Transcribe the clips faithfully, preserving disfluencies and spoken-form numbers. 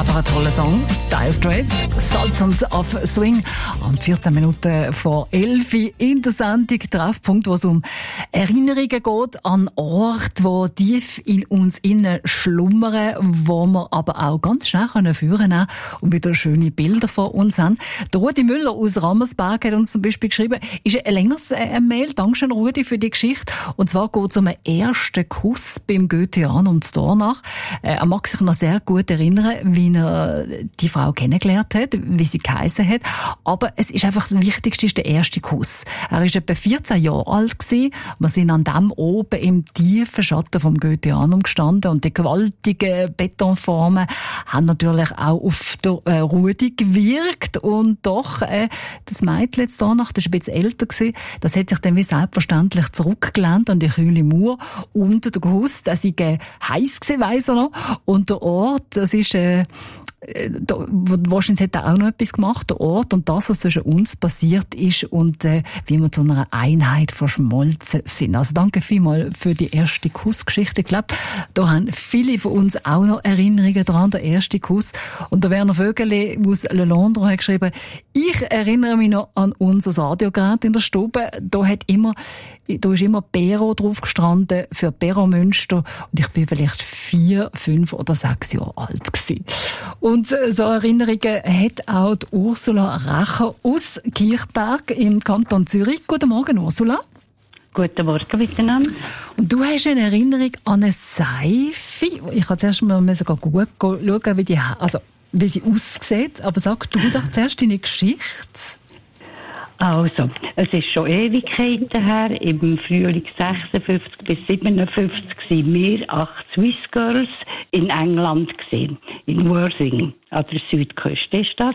einfach ein toller Song. Dire Straits, Sultans of Swing. Am vierzehn Minuten vor elf in der Sendung Treffpunkt, wo es um Erinnerungen geht an Orte, die tief in uns innen schlummern, wo wir aber auch ganz schnell können führen können und wieder schöne Bilder von uns haben. Der Rudi Müller aus Rammersberg hat uns zum Beispiel geschrieben, ist ein längeres äh, Mail. Dankeschön, Rudi, für die Geschichte. Und zwar geht es um einen ersten Kuss beim Goetheanum zu Dornach. Äh, er mag sich noch sehr gut erinnern, wie er die Frau kennengelernt hat, wie sie geheissen hat. Aber es ist einfach das Wichtigste, ist der erste Kuss. Er war etwa vierzehn Jahre alt gewesen. Wir sind an dem oben im tiefen Schatten vom Goetheanum gestanden und die gewaltigen Betonformen haben natürlich auch auf der äh, Rudi gewirkt. Und doch, äh, das Mädchen jetzt Dornach, das war ein bisschen älter gewesen, das hat sich dann wie selbstverständlich zurückgelehnt an die kühle Mauer und der Kuss, der sei äh, heiß gewesen, weiss er noch. Und der Ort, das ist, äh, da, wahrscheinlich hat er auch noch etwas gemacht, der Ort und das, was zwischen uns passiert ist und äh, wie wir zu einer Einheit verschmolzen sind. Also danke vielmals für die erste Kussgeschichte. Ich glaube, da haben viele von uns auch noch Erinnerungen dran, der erste Kuss. Und der Werner Vögele aus Le Londres hat geschrieben, ich erinnere mich noch an unser Radiogerät in der Stube. Da hat immer Da ist immer Pero drauf gestanden für Pero Münster und ich bin vielleicht vier, fünf oder sechs Jahre alt gewesen. Und so Erinnerungen hat auch die Ursula Racher aus Kirchberg im Kanton Zürich. Guten Morgen, Ursula. Guten Morgen miteinander. Und du hast eine Erinnerung an eine Seife. Ich habe zuerst mal sogar gut schauen, wie, die, also, wie sie aussieht. Aber sag du doch zuerst deine Geschichte. Also, es ist schon Ewigkeiten her. Im Frühling sechsundfünfzig bis siebenundfünfzig waren wir acht Swiss Girls in England gesehen, in Worthing, an der Südküste ist das.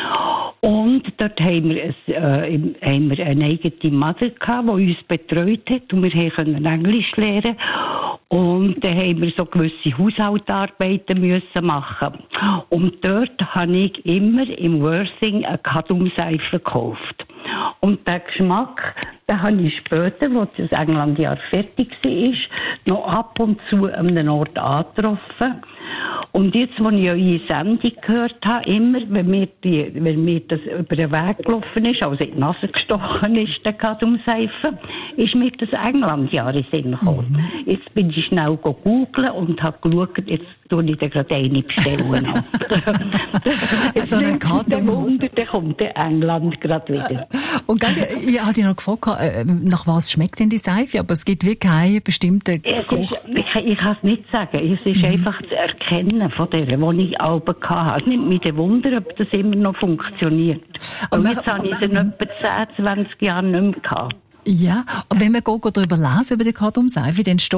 Und dort haben wir, ein, äh, haben wir eine eigene Mutter gehabt, die uns betreut hat und wir konnten Englisch lernen. Und dann haben wir so gewisse Haushaltsarbeiten müssen machen. Und dort habe ich immer im Worthing eine Kadumseife gekauft. Und den Geschmack, den habe ich später, als das Englandjahr fertig war, noch ab und zu an einem Ort angetroffen. Und jetzt, als ich eure Sendung gehört habe, immer, wenn mir, die, wenn mir das über den Weg gelaufen ist, also in die Nase gestochen ist, der Kadumseife, ist mir das Englandjahr in den Sinn gekommen. Mhm. Jetzt bin ich schnell googeln und habe geschaut, jetzt tue ich dir gerade eine bestellen. Also eine Kadum. Wunder, dann kommt der England gerade wieder. Und gell, ich hatte dich noch gefragt, nach was schmeckt denn die Seife? Aber es gibt wirklich keine bestimmte Geruch. Ich, ich kann es nicht sagen. Es ist mhm. einfach zu erkennen von der, die ich Alben hatte. Es nimmt mich der Wunder, ob das immer noch funktioniert. Und jetzt habe ich es in etwa zehn, zwanzig Jahren nicht mehr gehabt. Ja, und wenn wir darüber lesen, über die Kadumseife, dann steht